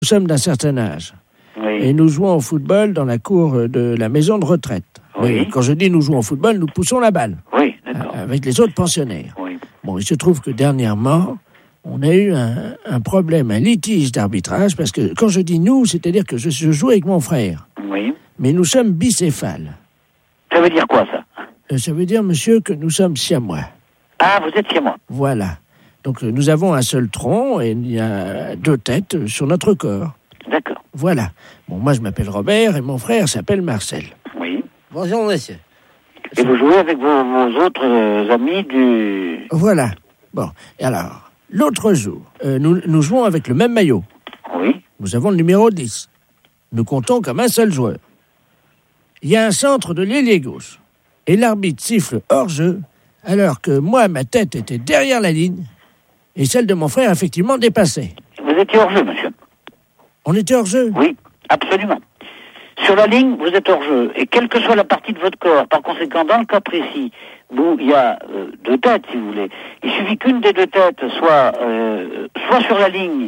Nous sommes d'un certain âge. Oui. Et nous jouons au football dans la cour de la maison de retraite. Oui. Quand je dis nous jouons au football, nous poussons la balle. Oui, d'accord. Avec les autres pensionnaires. Oui. Bon, il se trouve que dernièrement, on a eu un problème, un litige d'arbitrage, parce que quand je dis nous, c'est-à-dire que je joue avec mon frère. Oui. Mais nous sommes bicéphales. Ça veut dire quoi, ça? Ça veut dire, monsieur, que nous sommes siamois. Ah, vous êtes chez moi. Voilà. Donc nous avons un seul tronc et il y a 2 têtes sur notre corps. D'accord. Voilà. Bon, moi je m'appelle Robert et mon frère s'appelle Marcel. Oui. Bonjour, monsieur. Et vous jouez avec vos autres amis du... Voilà. Bon, et alors, l'autre jour, nous jouons avec le même maillot. Oui. Nous avons le numéro 10. Nous comptons comme un seul joueur. Il y a un centre de l'ailier gauche. Et l'arbitre siffle hors-jeu, alors que moi, ma tête était derrière la ligne, et celle de mon frère, effectivement, dépassait. Vous étiez hors-jeu, monsieur. On était hors-jeu? Oui, absolument. Sur la ligne, vous êtes hors-jeu. Et quelle que soit la partie de votre corps, par conséquent, dans le cas précis, où il y a 2 têtes, si vous voulez, il suffit qu'une des 2 têtes soit sur la ligne,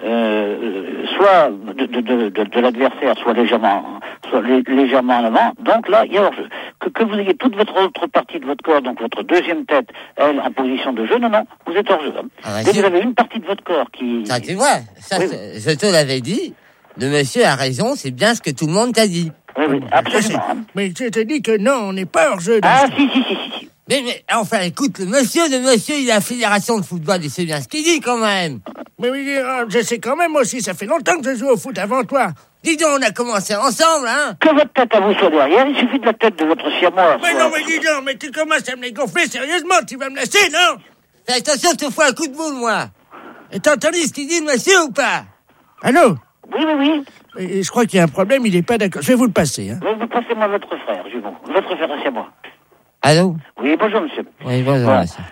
soit de l'adversaire, soit légèrement en avant. Donc là, il y a hors-jeu. Que vous ayez toute votre autre partie de votre corps, donc votre deuxième tête, elle, en position de jeu, non, vous êtes hors-jeu. Ah, dès que vous avez une partie de votre corps qui... Ça, tu vois, ça, Oui. je te l'avais dit. Le monsieur a raison, c'est bien ce que tout le monde t'a dit. Oui, absolument. Mais je te dis que non, on n'est pas hors-jeu. Ah, si. Mais enfin, écoute, le monsieur, il a la fédération de football, il sait bien ce qu'il dit quand même. Mais oui, je sais quand même aussi, ça fait longtemps que je joue au foot avant toi. Dis donc, on a commencé ensemble, hein. Que votre tête à vous soit derrière, il suffit de la tête de votre siamois. Mais non, mais dis donc, mais tu commences à me les gonfler sérieusement, tu vas me laisser, non? Fais attention, je te fous un coup de boule, moi. Et t'as entendu ce qu'il dit, le monsieur, ou pas? Allô? Oui. Et je crois qu'il y a un problème, il n'est pas d'accord. Je vais vous le passer, hein. Vous passez-moi votre frère, votre frère à siamois. Allô? Oui, bonjour, monsieur. Oui, bonjour, Voilà. monsieur.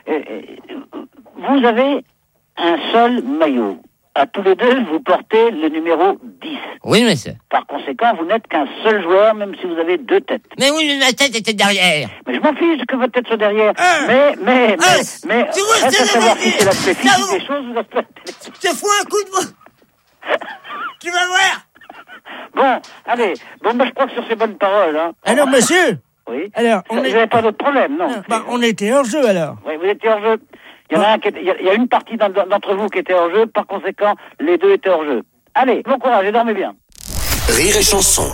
Vous avez un seul maillot. À tous les deux, vous portez le numéro 10. Oui, monsieur. Par conséquent, vous n'êtes qu'un seul joueur, même si vous avez 2 têtes. Mais oui, mais ma tête était derrière. Mais je m'en fiche que votre tête soit derrière. Ah. Mais, tu vois, reste c'est à savoir la si c'est l'aspect vérité. physique des choses ou l'aspect... Je te fous un coup de boule. Tu vas voir. Bon, allez. Je crois que sur ces bonnes paroles, hein. Alors, monsieur? Oui. Alors, Vous n'avez pas d'autre problème, non? On était hors-jeu, alors. Oui, vous étiez hors jeu. Il y a une partie d'entre vous qui était hors jeu, par conséquent, les 2 étaient hors jeu. Allez, bon courage et dormez bien. Rire et chanson.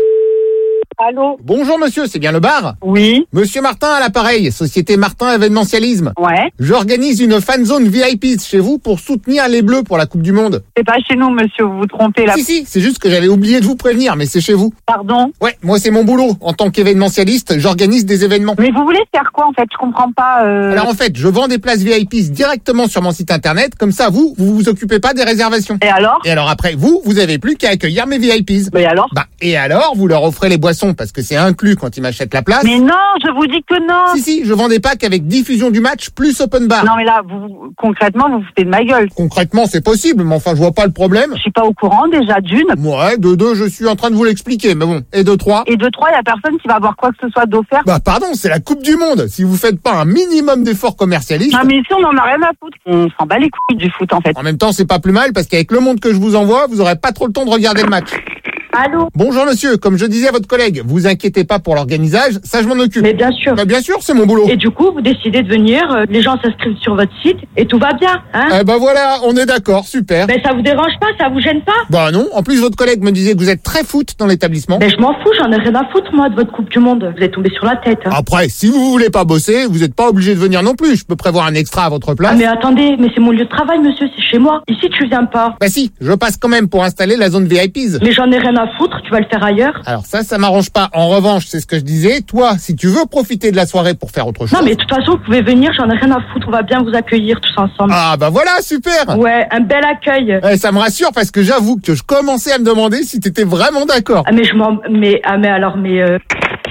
Allô? Bonjour monsieur, c'est bien le bar? Oui. Monsieur Martin à l'appareil, Société Martin Événementialisme. Ouais. J'organise une fan zone VIP chez vous pour soutenir les Bleus pour la Coupe du Monde. C'est pas chez nous, monsieur, vous vous trompez là. Si, c'est juste que j'avais oublié de vous prévenir, mais c'est chez vous. Pardon? Ouais, moi c'est mon boulot. En tant qu'événementialiste, j'organise des événements. Mais vous voulez faire quoi, en fait? Je comprends pas, Alors en fait, je vends des places VIP directement sur mon site internet, comme ça vous vous occupez pas des réservations. Et alors? Et alors après, vous avez plus qu'à accueillir mes VIPs. Mais alors? Et alors, vous leur offrez les boissons parce que c'est inclus quand ils m'achètent la place. Mais non, je vous dis que non. Si, je vends des packs avec diffusion du match plus open bar. Non, mais là, concrètement, vous vous foutez de ma gueule. Concrètement, c'est possible, mais enfin, je vois pas le problème. Je suis pas au courant, déjà, d'une. Ouais, de 2, je suis en train de vous l'expliquer, mais bon. Et de 3? Et de 3, il y a personne qui va avoir quoi que ce soit d'offert. Pardon, c'est la Coupe du Monde. Si vous faites pas un minimum d'efforts commercialistes. Non, mais ici, on en a rien à foutre. On s'en bat les couilles du foot, en fait. En même temps, c'est pas plus mal, parce qu'avec le monde que je vous envoie, vous aurez pas trop le temps de regarder le match. Allô? Bonjour monsieur, comme je disais à votre collègue, vous inquiétez pas pour l'organisage, ça je m'en occupe. Mais bien sûr. Bien sûr, c'est mon boulot. Et du coup, vous décidez de venir, les gens s'inscrivent sur votre site et tout va bien, hein? Voilà, on est d'accord, super. Ben ça vous dérange pas, ça vous gêne pas? Non, en plus votre collègue me disait que vous êtes très foot dans l'établissement. Ben je m'en fous, j'en ai rien à foutre moi de votre Coupe du Monde. Vous êtes tombé sur la tête. Hein. Après, si vous voulez pas bosser, vous êtes pas obligé de venir non plus. Je peux prévoir un extra à votre place. Ah mais attendez, mais c'est mon lieu de travail monsieur, c'est chez moi. Ici tu viens pas. Si, je passe quand même pour installer la zone VIPs. Mais j'en ai rien à foutre, tu vas le faire ailleurs. Alors ça m'arrange pas. En revanche, c'est ce que je disais. Toi, si tu veux profiter de la soirée pour faire autre chose. Non mais de toute façon, vous pouvez venir, j'en ai rien à foutre, on va bien vous accueillir tous ensemble. Ah voilà, super. Ouais, un bel accueil. Ça me rassure parce que j'avoue que je commençais à me demander si t'étais vraiment d'accord. Ah mais je m'en... Mais... Ah mais alors, mais...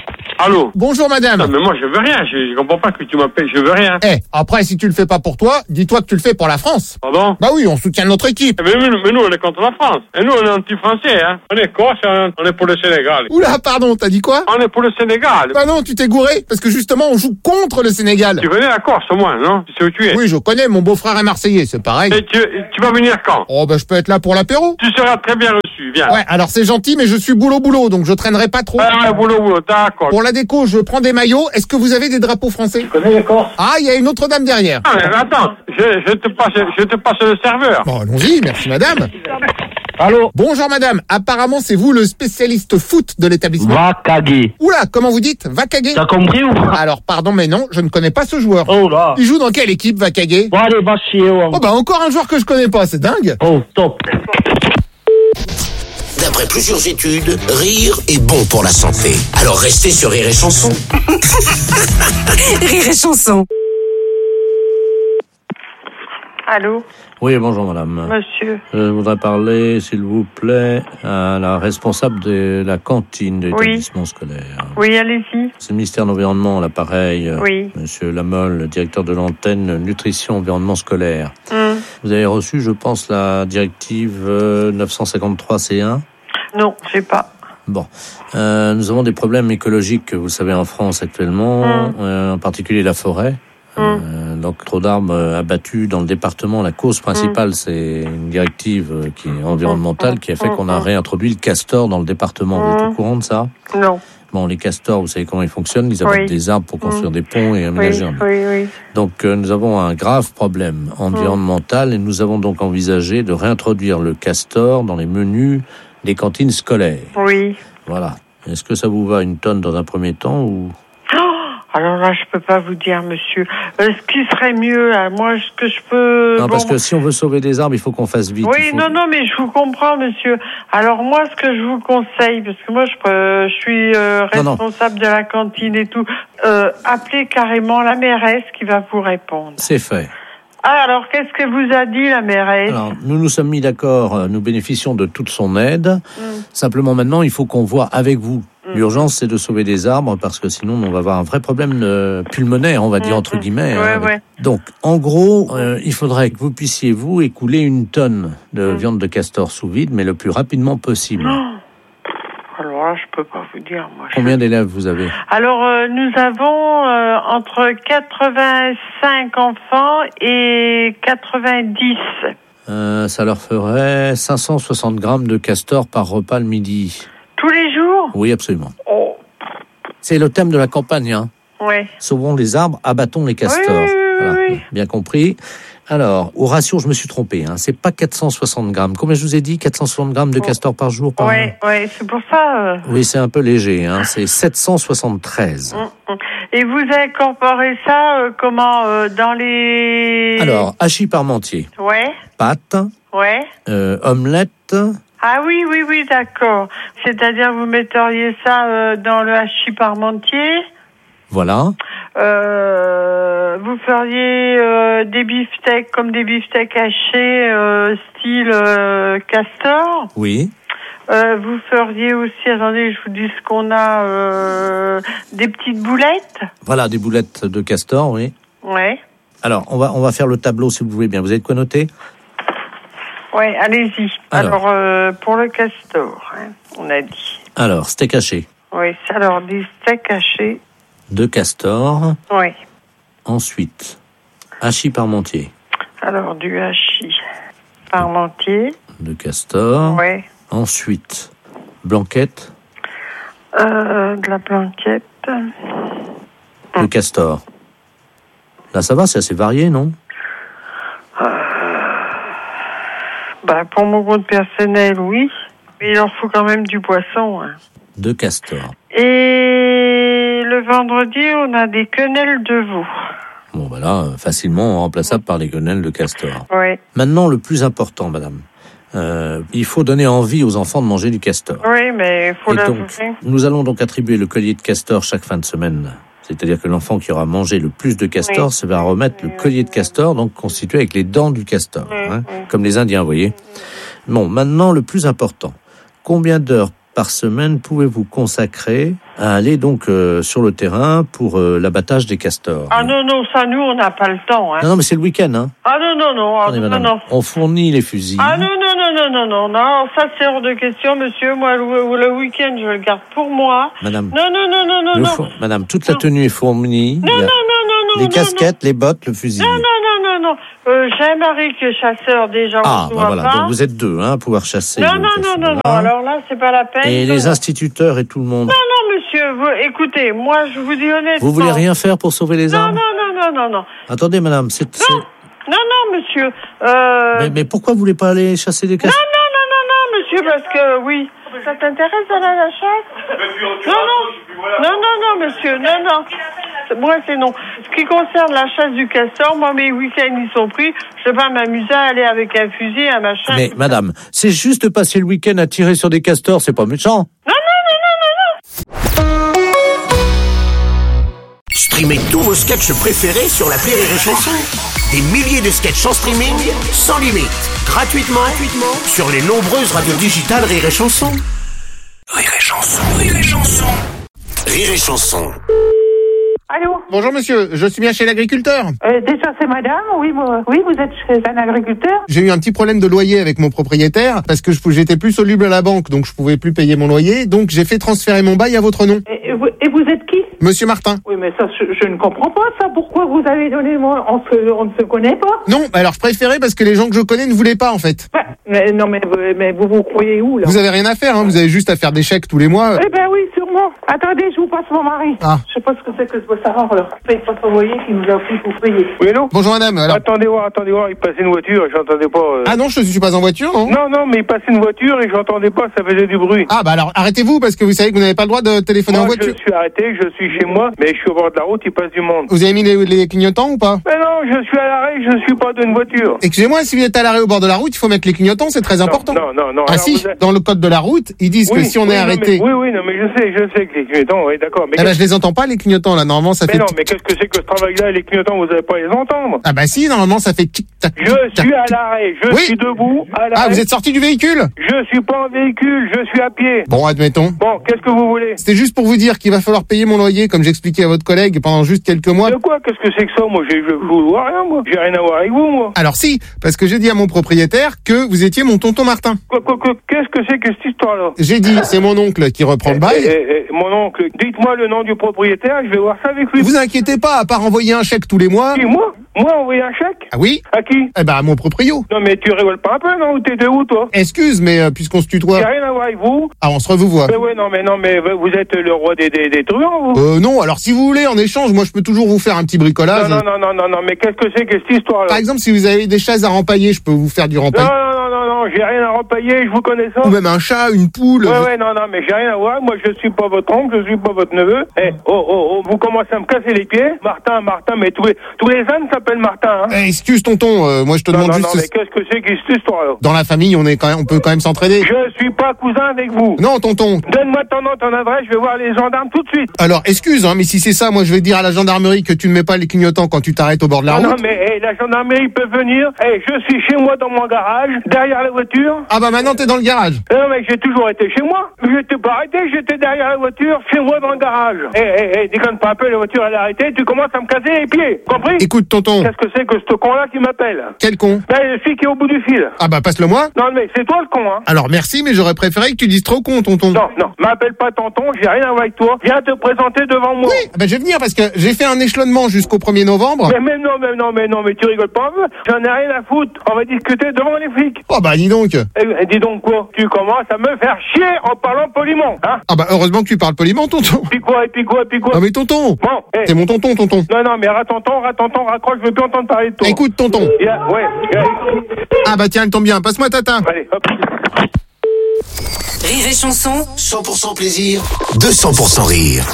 Allô? Bonjour madame. Non, mais moi, je veux rien. Je comprends pas que tu m'appelles. Je veux rien. Après, si tu le fais pas pour toi, dis-toi que tu le fais pour la France. Pardon? Bah oui, on soutient notre équipe. Mais nous, on est contre la France. Et nous, on est anti-français, hein. On est corse, on est pour le Sénégal. Oula, pardon, t'as dit quoi? On est pour le Sénégal. Bah non, tu t'es gouré, parce que justement, on joue contre le Sénégal. Tu connais la Corse, au moins, non? Tu sais où tu es? Oui, je connais, mon beau-frère est marseillais, c'est pareil. Et tu vas venir quand? Oh, bah je peux être là pour l'apéro. Tu seras très bien reçu, viens. Ouais, alors c'est gentil, mais je suis boulot, donc je traînerai pas trop. Ouais, boulot, d'accord. Pour la déco, je prends des maillots. Est-ce que vous avez des drapeaux français? Tu connais les Corses? Ah, il y a une autre dame derrière. Ah, mais attends, je te passe le serveur. Bon, allons-y, merci madame. Allô? Bonjour madame, apparemment c'est vous le spécialiste foot de l'établissement. Va caguer. Oula, comment vous dites? Vakage? T'as compris ou pas? Alors pardon, mais non, je ne connais pas ce joueur. Oh là. Il joue dans quelle équipe, Vakage? Bon, allez, va chier. Oh bah encore un joueur que je connais pas, c'est dingue. Oh, stop. D'après plusieurs études, rire est bon pour la santé. Alors restez sur Rire et Chanson. Rire et Chanson. Allô, Oui, bonjour madame. monsieur. Je voudrais parler, s'il vous plaît, à la responsable de la cantine de l'établissement scolaire. Oui, allez-y. C'est le ministère de l'Environnement, l'appareil. Oui. Monsieur Lamolle, le directeur de l'antenne Nutrition Environnement Scolaire. Vous avez reçu, je pense, la directive 953C1 ? Non, j'ai pas. Bon, nous avons des problèmes écologiques, vous savez, en France actuellement, en particulier la forêt. Donc trop d'arbres abattus dans le département. La cause principale, c'est une directive qui est environnementale qui a fait qu'on a réintroduit le castor dans le département. Vous êtes au courant de ça? Non. Bon, les castors, vous savez comment ils fonctionnent. Ils abattent des arbres pour construire des ponts et aménager un lieu. Oui. Donc nous avons un grave problème environnemental et nous avons donc envisagé de réintroduire le castor dans les menus des cantines scolaires. Oui. Voilà. Est-ce que ça vous va une tonne dans un premier temps ou... Alors là, je peux pas vous dire, monsieur. Ce qui serait mieux, moi, ce que je peux... Non, parce que si on veut sauver des arbres, il faut qu'on fasse vite. Oui, non, mais je vous comprends, monsieur. Alors moi, ce que je vous conseille, parce que moi, je suis responsable de la cantine et tout, appelez carrément la mairesse qui va vous répondre. C'est fait. Ah, alors, qu'est-ce que vous a dit la mairesse? Alors, nous nous sommes mis d'accord, nous bénéficions de toute son aide. Simplement, maintenant, il faut qu'on voit avec vous. L'urgence, c'est de sauver des arbres, parce que sinon, on va avoir un vrai problème pulmonaire, on va dire, entre guillemets. Ouais. Donc, en gros, il faudrait que vous puissiez, vous, écouler 1 tonne de viande de castor sous vide, mais le plus rapidement possible. Alors là, je peux pas vous dire, moi. Combien d'élèves vous avez? Alors, nous avons entre 85 enfants et 90. Ça leur ferait 560 grammes de castor par repas le midi. Tous les jours? Oui, absolument. Oh. C'est le thème de la campagne, hein. Ouais. Sauvons les arbres, abattons les castors. Oui. Bien compris. Alors, au ratio, je me suis trompé. C'est pas 460 grammes. Combien je vous ai dit? 460 grammes de castor par jour par Ouais, c'est pour ça. Oui, c'est un peu léger. C'est 773. Et vous incorporez ça comment dans les... Alors, hachis parmentier. Ouais. Pâtes. Ouais. Omelette. Ah oui, d'accord. C'est-à-dire vous metteriez ça dans le hachis parmentier. Voilà. Vous feriez des beefsteaks comme des beefsteaks hachés style castor. Oui. Vous feriez aussi, attendez, je vous dis ce qu'on a, des petites boulettes. Voilà, des boulettes de castor, oui. Ouais. Alors, on va faire le tableau si vous voulez bien. Vous avez de quoi noter? Ouais, allez-y. Alors pour le castor, on a dit. Alors, steak haché. Oui, alors des steaks hachés. De castor. Oui. Ensuite, hachis parmentier. Alors, du hachis parmentier. De castor. Oui. Ensuite, blanquette. De la blanquette. De castor. Là, ça va, c'est assez varié, non? Pour mon compte personnel, oui. Mais il leur faut quand même du poisson. De castor. Et le vendredi, on a des quenelles de veau. Bon, voilà, facilement remplaçable par les quenelles de castor. Oui. Maintenant, le plus important, madame. Il faut donner envie aux enfants de manger du castor. Oui, mais il faut nous allons donc attribuer le collier de castor chaque fin de semaine. C'est-à-dire que l'enfant qui aura mangé le plus de castor se va remettre le collier de castor, donc constitué avec les dents du castor, comme les Indiens, vous voyez. Bon, maintenant, le plus important. Combien d'heures par semaine pouvez-vous consacrer à aller donc sur le terrain pour l'abattage des castors? Ah non, ça, nous, on n'a pas le temps. Hein. Non, mais c'est le week-end. Hein. Ah non. Attendez, madame. On fournit les fusils. Ah non, ça c'est hors de question, monsieur. Moi, le week-end, je le garde pour moi. Madame. Non. Madame, toute la tenue est fournie. Non. Les casquettes, les bottes, le fusil. Non. J'ai un mari qui est chasseur déjà. Voilà. Donc vous êtes deux, à pouvoir chasser. Non. Alors là, c'est pas la peine. Et les instituteurs et tout le monde. Non, monsieur. Écoutez, moi, je vous dis honnêtement. Vous voulez rien faire pour sauver les arbres? Non. Attendez, madame, Non, monsieur. Mais pourquoi vous voulez pas aller chasser des castors? Non, monsieur, parce que oui. Ça t'intéresse d'aller à la chasse? Non, monsieur. Non. Moi, c'est non. Ce qui concerne la chasse du castor, moi, mes week-ends, ils sont pris. Je vais pas m'amuser à aller avec un fusil, un machin. Mais, madame, c'est juste passer le week-end à tirer sur des castors, c'est pas méchant. Non. Streamez tous vos sketchs préférés sur l'appli Rire et Chanson. Des milliers de sketchs en streaming, sans limite, gratuitement sur les nombreuses radios digitales Rire et Chanson. Rire et Chanson. Rire et Chanson. Allô? Bonjour monsieur, je suis bien chez l'agriculteur. Déjà c'est madame, oui, vous êtes chez un agriculteur. J'ai eu un petit problème de loyer avec mon propriétaire parce que j'étais plus soluble à la banque, donc je pouvais plus payer mon loyer, donc j'ai fait transférer mon bail à votre nom. Et vous êtes qui? Monsieur Martin. Oui, mais ça, je ne comprends pas ça. Pourquoi vous avez donné moi? On ne se connaît pas. Non, alors je préférais parce que les gens que je connais ne voulaient pas en fait. Mais vous croyez où là? Vous avez rien à faire, vous avez juste à faire des chèques tous les mois. Eh ben oui, sûrement. Attendez, je vous passe mon mari. Ah. Je sais pas ce que c'est que ce savoir là. Paye pas son loyer qui nous a pris pour payer. Oui, allô? Bonjour madame. Alors... Attendez voir, il passait une voiture, j'entendais pas. Ah non, je ne suis pas en voiture, non? Non, mais il passait une voiture et j'entendais pas, ça faisait du bruit. Ah bah alors arrêtez-vous parce que vous savez que vous n'avez pas le droit de téléphoner en voiture. Je suis arrêté, je suis chez moi, mais je suis au bord de la route, il passe du monde. Vous avez mis les clignotants ou pas? Mais non, je suis à l'arrêt, je suis pas d'une voiture. Excusez-moi, si vous êtes à l'arrêt au bord de la route, il faut mettre les clignotants, c'est très important. Non. Ah alors si, dans le code de la route, ils disent que si on est arrêté... Oui, non, mais je sais que les clignotants, oui, d'accord. Mais je les entends pas, les clignotants, là, normalement, ça fait... Mais non, mais qu'est-ce que c'est que ce travail-là, les clignotants, vous avez pas à les entendre? Ah bah si, normalement, ça fait tic-tac. Je suis à l'arrêt, je suis debout, à l'arrêt. Ah, vous êtes sorti du véhicule? Je suis pas en véhicule, je suis à pied. Bon, admettons. Bon, qu'est-ce que vous voulez? C'était juste pour vous dire qu'il va falloir payer mon loyer, comme j'expliquais à votre collègue, pendant juste quelques mois. De quoi? Qu'est-ce que c'est que ça? Moi, je vous vois rien, moi. J'ai rien à voir avec vous, moi. Alors si, parce que j'ai dit à mon propriétaire que vous étiez mon tonton Martin. Qu'est-ce que c'est que cette histoire-là? J'ai dit, c'est mon oncle qui reprend le bail. Mon oncle, dites-moi le nom du propriétaire, je vais voir ça avec lui. Vous inquiétez pas, à part envoyer un chèque tous les mois. Qui, moi envoyer un chèque? Ah oui? À qui? Eh ben, à mon proprio. Non, mais tu rigoles pas un peu, non? T'es de où, toi? Excuse, mais puisqu'on se tutoie. J'ai rien à voir avec vous. Ah, on se revoit. Mais ouais, non, mais vous êtes le roi des truands, vous? Non, alors si vous voulez, en échange, moi je peux toujours vous faire un petit bricolage. Non, mais qu'est-ce que c'est que cette histoire-là? Par exemple, si vous avez des chaises à rempailler, je peux vous faire du rempaille. Non, j'ai rien à rempailler, je vous connais ça. Ou même un chat, une poule. Ouais, non, mais j'ai rien à voir. Moi, je suis pas votre oncle, je suis pas votre neveu. Vous commencez à me casser les pieds. Martin, mais tous les ânes s'appellent Martin, hein. Excuse, tonton, moi je te demande juste... Non, mais qu'est-ce que c'est que cette histoire-là? Dans la famille, on peut quand même s'entraider. Je suis pas cousin avec vous. Non, tonton. Donne-moi ton nom, ton adresse, je vais voir les gendarmes tout de suite. Alors, excuse, mais si c'est ça, moi je vais dire à la gendarmerie que tu ne mets pas les clignotants quand tu t'arrêtes au bord de la route. Non, mais la gendarmerie peut venir. Je suis chez moi dans mon garage, derrière la voiture. Ah bah maintenant t'es dans le garage. Non, mais j'ai toujours été chez moi. Je t'ai pas arrêté, j'étais derrière la voiture, chez moi dans le garage. Déconne pas un peu, la voiture elle est arrêtée, tu commences à me casser les pieds, compris? Écoute, tonton. Qu'est-ce que c'est que ce con-là qui m'appelle? Quel con? Celui qui est au bout du fil. Ah bah passe-le moi. Non, mais c'est toi le con, hein. Alors merci, mais j'aurais préféré que tu dises trop con, tonton. Non, m'appelle pas tonton, j'ai rien à voir avec toi. Viens te présenter devant moi. Oui, bah je vais venir parce que j'ai fait un échelonnement jusqu'au 1er novembre. Mais tu rigoles pas un peu. J'en ai rien à foutre. On va discuter devant les flics. Oh bah dis donc. Dis donc quoi? Tu commences à me faire chier en parlant poliment, hein? Ah bah heureusement que tu parles poliment, tonton. Puis quoi? Non mais tonton. Bon, t'es mon tonton. Non, mais tonton, raccroche, je veux plus entendre parler de toi. Écoute, tonton. Ouais. Ah bah tiens, elle tombe bien. Passe-moi tata. Allez, hop. Rire et Chanson. 100% plaisir, 200% rire.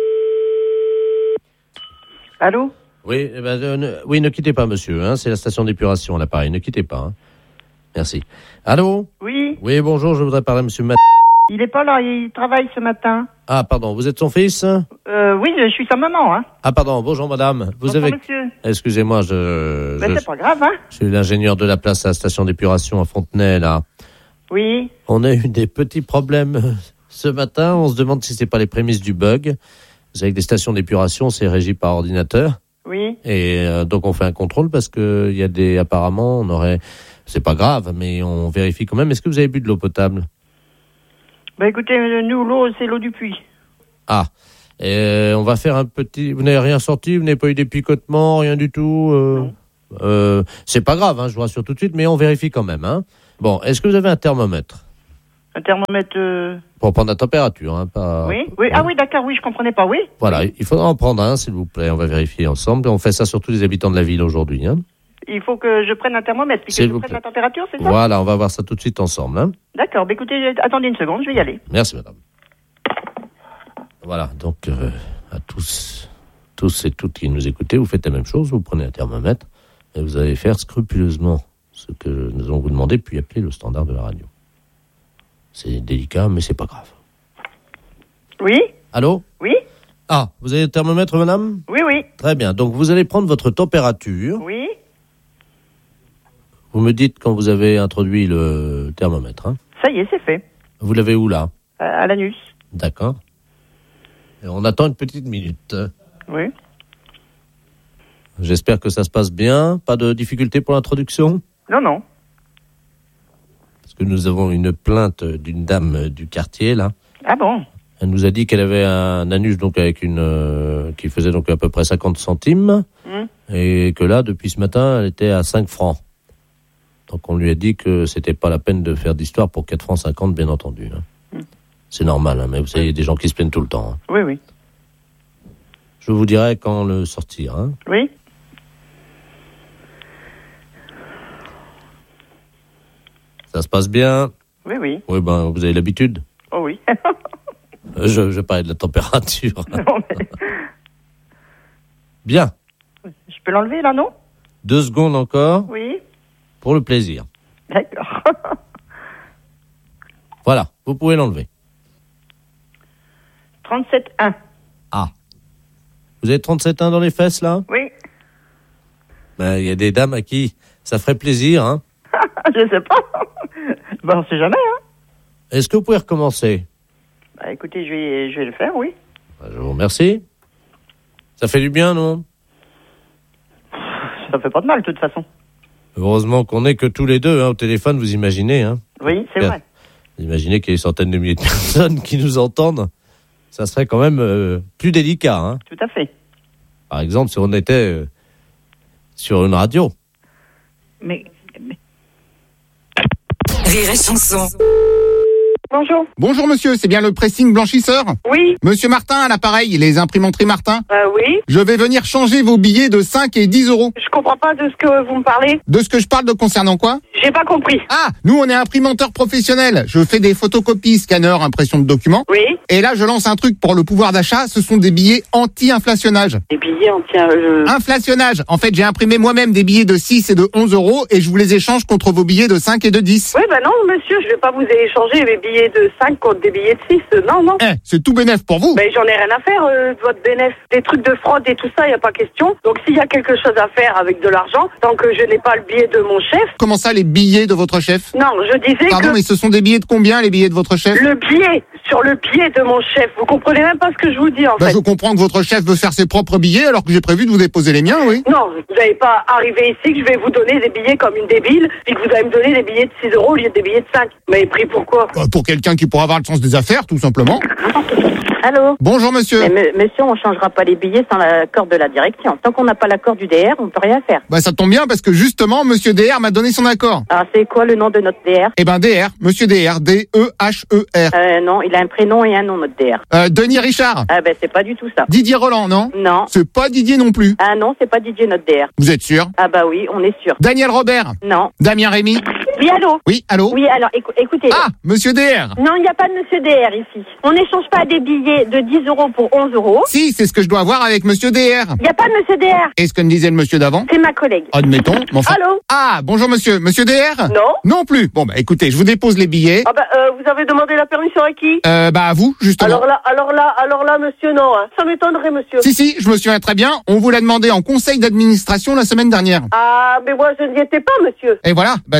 Allô? Oui, ne quittez pas, monsieur. C'est la station d'épuration à l'appareil. Ne quittez pas. Merci. Allô? Oui. Oui, bonjour. Je voudrais parler à monsieur Il est pas là, il travaille ce matin. Ah, pardon. Vous êtes son fils? Oui, je suis sa maman, hein. Ah, pardon. Bonjour, madame. Bonjour, monsieur. Excusez-moi, c'est pas grave, hein. Je suis l'ingénieur de la place à la station d'épuration à Fontenay, là. Oui. On a eu des petits problèmes Ce matin, on se demande si c'est pas les prémices du bug. Vous savez que des stations d'épuration, c'est régi par ordinateur. Oui. Et donc on fait un contrôle parce que il y a des, apparemment, on aurait, c'est pas grave, mais on vérifie quand même. Est-ce que vous avez bu de l'eau potable? Bah écoutez, nous, l'eau, c'est l'eau du puits. Ah. On va faire un petit... Vous n'avez rien sorti? Vous n'avez pas eu des picotements? Rien du tout? C'est pas grave, hein, je vous rassure tout de suite, mais on vérifie quand même. Hein. Bon, est-ce que vous avez un thermomètre? Un thermomètre... Pour prendre la température, hein, pas... Oui, oui. Ah oui, d'accord, oui, je comprenais pas, oui. Voilà, il faudra en prendre un, s'il vous plaît. On va vérifier ensemble. On fait ça sur tous les habitants de la ville aujourd'hui. Hein. Il faut que je prenne un thermomètre, puis que je prenne la température, c'est ça? Voilà, on va voir ça tout de suite ensemble. Hein. D'accord, bah écoutez, attendez une seconde, je vais y aller. Merci, madame. Voilà, donc à tous et toutes qui nous écoutez, vous faites la même chose, vous prenez un thermomètre et vous allez faire scrupuleusement ce que nous allons vous demander, puis appeler le standard de la radio. C'est délicat, mais c'est pas grave. Oui? Allô? Oui? Ah, vous avez le thermomètre, madame? Oui, oui. Très bien, donc vous allez prendre votre température. Oui. Vous me dites quand vous avez introduit le thermomètre. Hein. Ça y est, c'est fait. Vous l'avez où, là? À l'anus. D'accord. Et on attend une petite minute. Oui. J'espère que ça se passe bien. Pas de difficulté pour l'introduction? Non, non. Parce que nous avons une plainte d'une dame du quartier, là. Ah bon? Elle nous a dit qu'elle avait un anus donc avec une qui faisait donc à peu près 50 centimes. Et que là, depuis ce matin, elle était à 5 francs. Donc on lui a dit que c'était pas la peine de faire d'histoire pour 4 francs 50, bien entendu. Hein. C'est normal, hein, mais vous savez, il y a des gens qui se plaignent tout le temps. Hein. Oui, oui. Je vous dirai quand le sortir. Hein. Oui. Ça se passe bien? Oui, oui. Oui, ben, vous avez l'habitude? Oh oui. je parlais de la température. Non, mais... Bien. Je peux l'enlever, là, non? 2 secondes encore. Oui. Pour le plaisir. D'accord. Voilà, vous pouvez l'enlever. 37,1. Ah. Vous avez 37,1 dans les fesses, là? Oui. Ben, il y a des dames à qui ça ferait plaisir, hein? Je sais pas. Ben, on sait jamais, hein. Est-ce que vous pouvez recommencer? Bah, écoutez, je vais le faire, oui. Ben, je vous remercie. Ça fait du bien, non? Ça fait pas de mal, de toute façon. Heureusement qu'on est que tous les deux, hein, au téléphone, vous imaginez, hein? Oui, c'est vrai. Vous imaginez qu'il y a des centaines de milliers de personnes qui nous entendent. Ça serait quand même plus délicat, hein? Tout à fait. Par exemple, si on était sur une radio. Mais... Rire et chanson. Bonjour. Bonjour monsieur, c'est bien le pressing blanchisseur? Oui. Monsieur Martin à l'appareil, les imprimanteries Martin? Oui. Je vais venir changer vos billets de 5 et 10 euros. Je comprends pas de ce que vous me parlez. De ce que je parle de concernant quoi? J'ai pas compris. Ah, nous on est imprimanteur professionnel. Je fais des photocopies, scanners, impression de documents. Oui. Et là je lance un truc pour le pouvoir d'achat, ce sont des billets anti-inflationnage. Des billets Inflationnage. En fait j'ai imprimé moi-même des billets de 6 et de 11 euros et je vous les échange contre vos billets de 5 et de 10. Oui, bah non monsieur, je vais pas vous échanger mes billets de 5 contre des billets de 6. Non, non. C'est tout bénef pour vous. Mais j'en ai rien à faire de votre bénéf. Des trucs de fraude et tout ça, y a pas question. Donc s'il y a quelque chose à faire avec de l'argent, tant que je n'ai pas le billet de mon chef... Comment ça, les billets de votre chef? Non, je disais Pardon, mais ce sont des billets de combien, les billets de votre chef? Le billet, sur le billet de mon chef. Vous comprenez même pas ce que je vous dis, en fait. Je comprends que votre chef veut faire ses propres billets, alors que j'ai prévu de vous déposer les miens, oui. Non, vous n'allez pas arriver ici que je vais vous donner des billets comme une débile, puis que vous allez me donner des billets de 6 euros au lieu des billets de 5. Mais pris pourquoi? Pour quelqu'un qui pourra avoir le sens des affaires, tout simplement. Allô? Bonjour monsieur. Mais monsieur, on changera pas les billets sans l'accord de la direction. Tant qu'on n'a pas l'accord du DR, on peut rien faire. Ça tombe bien parce que justement, monsieur DR m'a donné son accord. Alors c'est quoi le nom de notre DR? Eh ben DR, monsieur DR, D-E-H-E-R. Non, il a un prénom et un nom, notre DR. Denis Richard. Ah ben c'est pas du tout ça. Didier Roland, non? Non. C'est pas Didier non plus. Ah non, c'est pas Didier notre DR. Vous êtes sûr? Ah bah oui, on est sûr. Daniel Robert. Non. Damien Rémy. Oui, allô? Oui, allô? Oui, alors écoutez. Ah, monsieur DR. Non, il n'y a pas de monsieur DR ici. On n'échange pas des billets de 10 euros pour 11 euros. Si, c'est ce que je dois voir avec monsieur DR. Il n'y a pas de monsieur DR. Et ce que me disait le monsieur d'avant? C'est ma collègue. Admettons. Mais enfin... Allô? Ah, bonjour monsieur. Monsieur DR? Non. Non plus. Bon, écoutez, je vous dépose les billets. Ah vous avez demandé la permission à qui? À vous, justement. Alors là, monsieur, non. Hein. Ça m'étonnerait, monsieur. Si, je me souviens très bien. On vous l'a demandé en conseil d'administration la semaine dernière. Ah, mais moi, je n'y étais pas, monsieur. Et voilà, c'est bien ça le problème.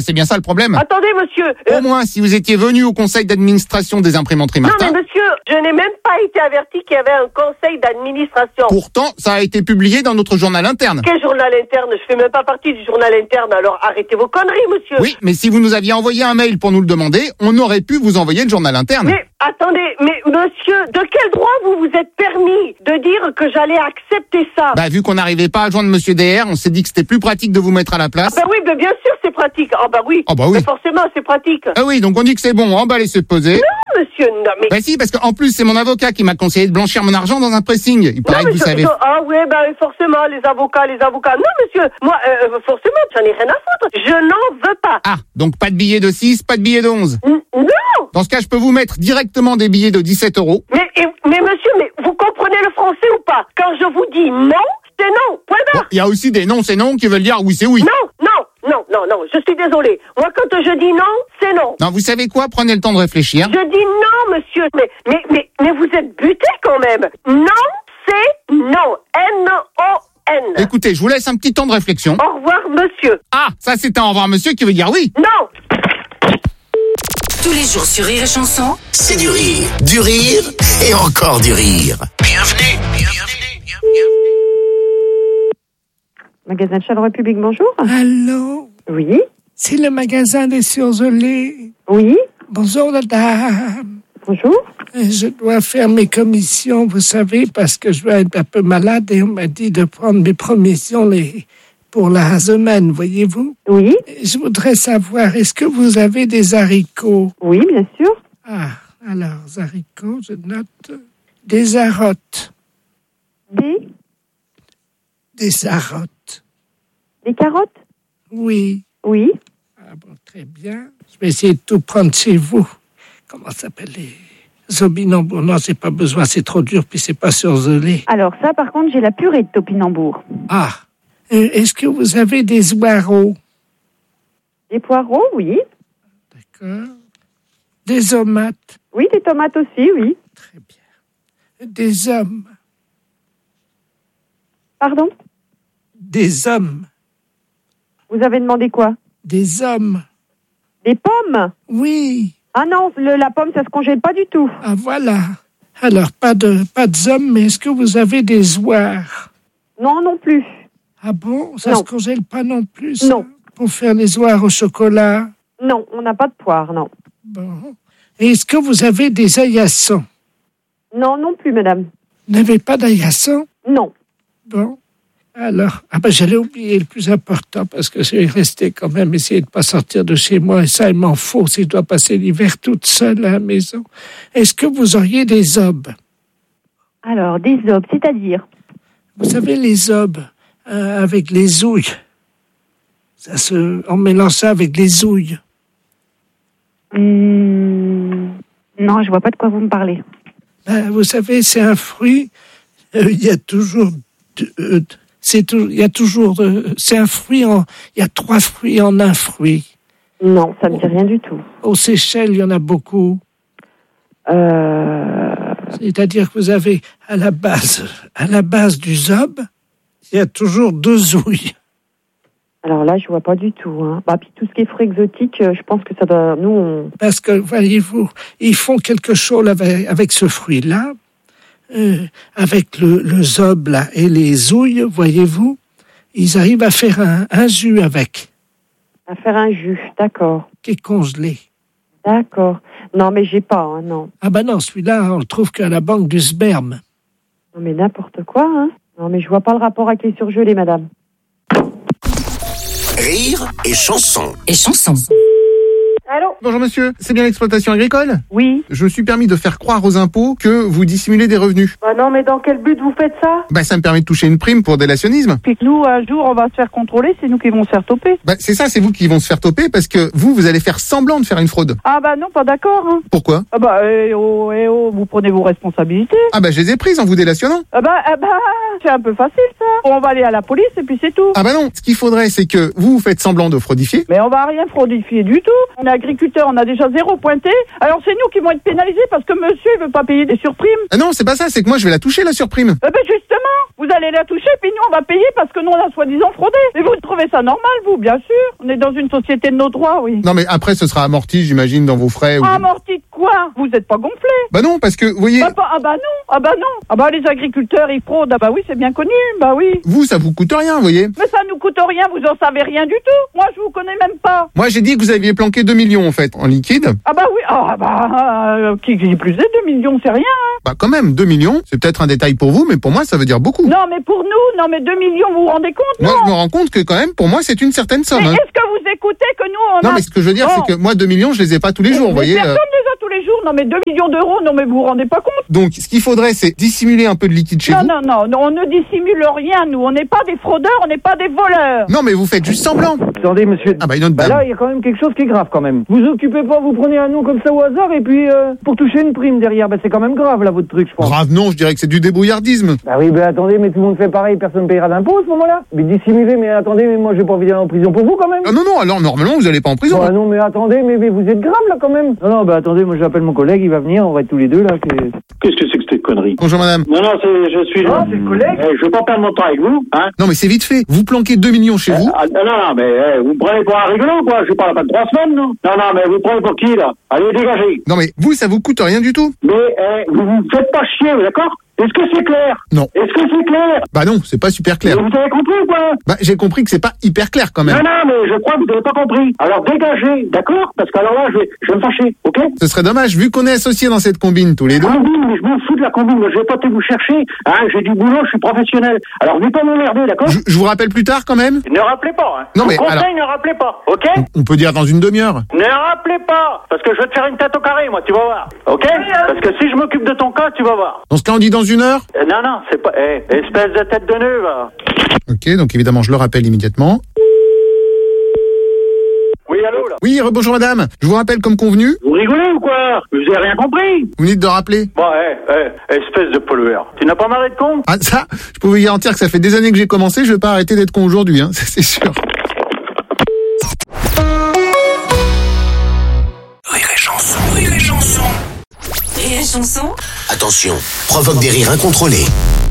problème. Attendez, monsieur. Au moins, si vous étiez venu au conseil d'administration des imprimanteries Martin... Non, mais monsieur, je n'ai même pas été averti qu'il y avait un conseil d'administration. Pourtant, ça a été publié dans notre journal interne. Quel journal interne? Je fais même pas partie du journal interne, alors arrêtez vos conneries, monsieur. Oui, mais si vous nous aviez envoyé un mail pour nous le demander, on aurait pu vous envoyer le journal interne. Mais attendez, mais monsieur, de quel droit vous vous êtes permis de dire que j'allais accepter ça? Bah, vu qu'on n'arrivait pas à joindre monsieur DR, on s'est dit que c'était plus pratique de vous mettre à la place. Ah bah oui, mais bien sûr c'est pratique. Ah bah oui. Ah bah oui. Mais forcément c'est pratique. Ah oui, donc on dit que c'est bon, emballez, c'est posé. Non, monsieur, non mais... Bah si, parce qu'en plus, c'est mon avocat qui m'a conseillé de blanchir mon argent dans un pressing. Il paraît que vous savez. Ah oui, bah forcément, les avocats. Non, monsieur, moi, forcément, j'en ai rien à foutre. Je n'en veux pas. Ah, donc pas de billets de 6, pas de billets de 11. Non. Dans ce cas, je peux vous mettre directement des billets de 17 €. Mais monsieur, mais vous comprenez le français ou pas? Quand je vous dis non, c'est non. Point barre. Il y a aussi des non, c'est non qui veulent dire oui, c'est oui. Non, je suis désolée. Moi, quand je dis non, c'est non. Non, vous savez quoi? Prenez le temps de réfléchir. Je dis non, monsieur. Mais vous êtes buté quand même. Non, c'est non. N-O-N. Écoutez, je vous laisse un petit temps de réflexion. Au revoir, monsieur. Ah, ça c'est un au revoir, monsieur qui veut dire oui. Non. Tous les jours sur Rire et Chanson, C'est du rire et encore du rire. Bienvenue. Magasin de Chaleur République, bonjour. Allô? Oui. C'est le magasin des surgelés. Oui. Bonjour, madame. Bonjour. Je dois faire mes commissions, vous savez, parce que je vais être un peu malade et on m'a dit de prendre mes provisions pour la semaine, voyez-vous? Oui. Je voudrais savoir, est-ce que vous avez des haricots? Oui, bien sûr. Ah, alors, haricots, je note. Des arottes. Des arottes. Des carottes? Oui. Oui. Ah bon, très bien. Je vais essayer de tout prendre chez vous. Comment ça s'appelle les topinambours? Non, c'est pas besoin, c'est trop dur, puis c'est pas surgelé. Alors ça, par contre, j'ai la purée de topinambour. Ah. Est-ce que vous avez des poireaux? Des poireaux, oui. D'accord. Des tomates? Oui, des tomates aussi, oui. Très bien. Des hommes? Pardon? Des hommes. Vous avez demandé quoi? Des hommes. Des pommes? Oui. Ah non, la pomme, ça se congèle pas du tout. Ah voilà. Alors, pas de hommes, mais est-ce que vous avez des oies? Non, non plus. Ah bon? Ça se congèle pas non plus? Ça, non. Pour faire les oies au chocolat? Non, on n'a pas de poire, non. Bon. Et est-ce que vous avez des aillassons? Non, non plus, madame. Vous n'avez pas d'aillassons? Non. Bon. Alors, j'allais oublier le plus important parce que je vais rester quand même, essayer de ne pas sortir de chez moi et ça, il m'en faut si je dois passer l'hiver toute seule à la maison. Est-ce que vous auriez des obes? Alors, des obes, c'est-à-dire? Vous savez, les obes avec les ouilles. On mélange ça avec les ouilles. Non, je vois pas de quoi vous me parlez. Vous savez, c'est un fruit. Il y a toujours... c'est un fruit il y a 3 fruits en un fruit. Non, ça me dit rien du tout. Aux Seychelles, il y en a beaucoup. C'est-à-dire que vous avez à la base du zob, il y a toujours 2 ouilles. Alors là, je vois pas du tout. Hein. Puis tout ce qui est fruits exotiques, je pense que ça doit... Parce que, voyez-vous, ils font quelque chose avec ce fruit-là. Avec le zob là, et les ouilles, voyez-vous, ils arrivent à faire un jus avec. À faire un jus, d'accord. Qui est congelé. D'accord. Non, mais j'ai pas, hein, non. Ah non, celui-là, on le trouve qu'à la banque du sperme. Non, mais n'importe quoi, hein. Non, mais je vois pas le rapport avec les surgelés, madame. Rire et chanson. Allô? Bonjour monsieur, c'est bien l'exploitation agricole? Oui. Je me suis permis de faire croire aux impôts que vous dissimulez des revenus. Non, mais dans quel but vous faites ça? Ça me permet de toucher une prime pour délationnisme. Puis que nous, un jour, on va se faire contrôler, c'est nous qui vont se faire toper. C'est ça, c'est vous qui vont se faire toper parce que vous allez faire semblant de faire une fraude. Ah non, pas d'accord. Hein. Pourquoi? Vous prenez vos responsabilités. Je les ai prises en vous délationnant. C'est un peu facile ça. On va aller à la police et puis c'est tout. Non, ce qu'il faudrait c'est que vous faites semblant de fraudifier. Mais on va rien fraudifier du tout. On a agriculteurs, on a déjà 0 pointé. Alors c'est nous qui vont être pénalisés parce que monsieur il veut pas payer des surprimes. Ah non, c'est pas ça, c'est que moi je vais la toucher la surprime. Ben justement, vous allez la toucher, puis nous on va payer parce que nous on a soi-disant fraudé. Et vous trouvez ça normal, vous, bien sûr. On est dans une société de nos droits, oui. Non mais après ce sera amorti, j'imagine, dans vos frais. Amorti de quoi? Vous êtes pas gonflé? Bah non, parce que, vous voyez... Ah bah non. Les agriculteurs, ils fraudent. Ah bah oui, c'est bien connu, bah oui. Vous, ça vous coûte rien, vous voyez. Mais ça nous coûte rien, vous en savez rien du tout. Moi, je vous connais même pas. Moi, j'ai dit que vous aviez planqué 2 millions, en fait, en liquide. Ah bah oui, qui plus est, 2 millions, c'est rien, hein. Bah quand même, 2 millions, c'est peut-être un détail pour vous, mais pour moi, ça veut dire beaucoup. Non, mais pour nous, 2 millions, vous vous rendez compte? Moi, je me rends compte que quand même, pour moi, c'est une certaine somme. Mais est-ce que vous écoutez que nous, Non, mais ce que je veux dire, c'est que moi, 2 millions, je les ai pas tous les jours, vous voyez. Personne les a tous les jours. Non, mais 2 millions d'euros, non, mais vous vous rendez pas compte? Donc, ce qu'il faudrait, c'est dissimuler un peu de liquide chez vous. Non, on ne dissimule rien, nous. On n'est pas des fraudeurs, on n'est pas des voleurs. Non, mais vous faites juste semblant. Attendez, monsieur. Ah bah, une autre dame. Là, il y a quand même quelque chose qui est grave, quand même. Vous occupez pas, vous prenez un nom comme ça au hasard, et puis, pour toucher une prime derrière, bah, c'est quand même grave, là, votre truc, je pense. Grave, non, je dirais que c'est du débrouillardisme. Bah oui, bah attendez, mais tout le monde fait pareil, personne payera d'impôts à ce moment-là. Mais dissimuler, mais attendez, mais moi, j'ai pas envie d'aller en prison pour vous, quand même. Ah non, alors, normalement, vous allez pas en prison. Bah non, mais attendez, mais vous êtes grave, là, quand même. Non, bah attendez, moi, j'appelle mon collègue, il va venir, on va être tous les deux, là. Qu'est-ce que c'est que cette connerie? Bonjour, madame. Non, je suis là. Non, c'est le collègue. Je veux pas perdre mon temps avec vous, hein. Non, mais c'est vite fait. Vous planquez 2 millions chez vous. Non, mais vous me prenez pour un rigolo, quoi. Je parle pas de 3 semaines, non. Non, mais vous me prenez pour qui, là? Allez, dégagez. Non, mais vous, ça vous coûte rien du tout. Mais, vous me faites pas chier, d'accord? Est-ce que c'est clair? Non. Est-ce que c'est clair? Bah non, c'est pas super clair. Mais vous avez compris ou pas? Bah j'ai compris que c'est pas hyper clair quand même. Non, mais je crois que vous n'avez pas compris. Alors dégagez, d'accord? Parce qu'alors là, je vais me fâcher, ok? Ce serait dommage, vu qu'on est associés dans cette combine tous les deux. Combine, mais je m'en fous de la combine. Moi, je vais pas te vous chercher. Hein, j'ai du boulot, je suis professionnel. Alors venez pas m'emmerder, d'accord? Je vous rappelle plus tard quand même. Ne rappelez pas, hein. Non, mais conseil, alors... ne rappelez pas, ok? On peut dire dans une demi-heure. Ne rappelez pas, parce que je vais te faire une tête au carré, moi, tu vas voir. Ok? Parce que si je m'occupe de ton cas, tu vas voir. Dans ce cas, on dit dans une heure? Non, c'est pas... espèce de tête de nœud, va. Ok, donc évidemment, je le rappelle immédiatement. Oui, allô, là? Oui, bonjour madame. Je vous rappelle comme convenu. Vous rigolez ou quoi? Vous avez rien compris? Vous venez de rappeler. Bon, espèce de pollueur. Tu n'as pas marre d'être con? Ah, ça, je peux vous garantir que ça fait des années que j'ai commencé, je vais pas arrêter d'être con aujourd'hui, hein, ça c'est sûr. Rire et chanson, rire et chanson. Rire et chanson. Attention, provoque des rires incontrôlés.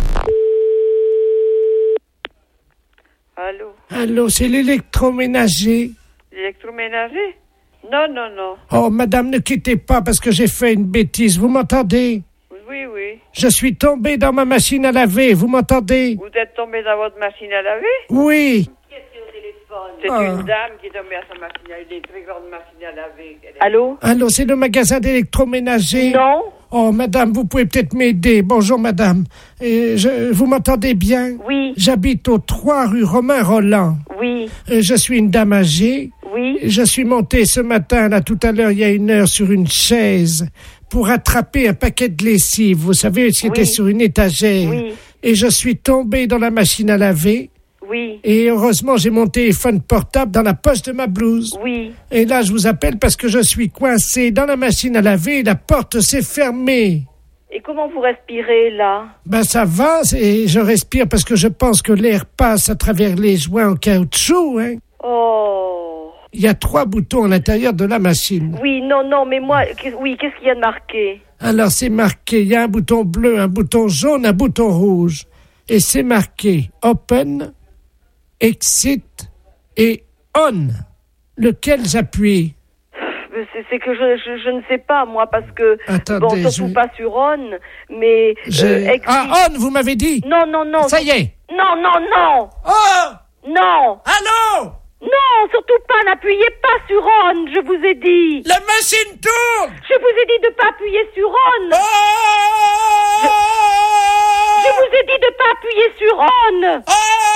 Allô, c'est l'électroménager. L'électroménager? Non. Oh, madame, ne quittez pas parce que j'ai fait une bêtise. Vous m'entendez? Oui. Je suis tombé dans ma machine à laver. Vous m'entendez? Vous êtes tombé dans votre machine à laver? Oui. C'est une dame qui est tombée à sa machine à laver, une très grande machine à laver. Allô, c'est le magasin d'électroménager? Non. Oh, madame, vous pouvez peut-être m'aider. Bonjour, madame. Vous m'entendez bien? Oui. J'habite au 3 rue Romain Roland. Oui. Je suis une dame âgée. Oui. Je suis montée ce matin, là, tout à l'heure, il y a 1 heure, sur une chaise pour attraper un paquet de lessive. Vous savez, c'était sur une étagère. Oui. Et je suis tombée dans la machine à laver. Oui. Et heureusement, j'ai mon téléphone portable dans la poche de ma blouse. Oui. Et là, je vous appelle parce que je suis coincé dans la machine à laver et la porte s'est fermée. Et comment vous respirez, là? Ben, ça va, et je respire parce que je pense que l'air passe à travers les joints en caoutchouc, hein. Oh. Il y a 3 boutons à l'intérieur de la machine. Oui, non, mais moi, qu'est-ce qu'il y a de marqué? Alors, c'est marqué, il y a un bouton bleu, un bouton jaune, un bouton rouge. Et c'est marqué Open, Exit et On. Lequel j'appuie? C'est que je ne sais pas, moi, parce que... Attendez, surtout pas sur On, mais... Exit... Ah, On, vous m'avez dit? Non. Ça y est. Non. Oh! Non. Allô? Non, surtout pas, n'appuyez pas sur On, je vous ai dit. La machine tourne. Je vous ai dit de pas appuyer sur On. Oh! Je vous ai dit de pas appuyer sur On. Oh!